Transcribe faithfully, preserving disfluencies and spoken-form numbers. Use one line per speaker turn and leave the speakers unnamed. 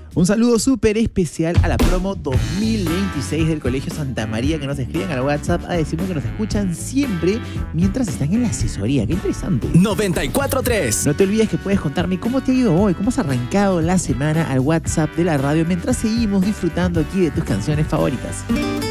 Un saludo súper especial a la promo dos mil veintiséis del Colegio Santa María, que nos escriben al WhatsApp a decirme que nos escuchan siempre mientras están en la asesoría. ¡Qué interesante!
noventa y cuatro tres.
No te olvides que puedes contarme cómo te ha ido hoy, cómo has arrancado la semana al WhatsApp de la radio mientras seguimos disfrutando aquí de tus canciones favoritas.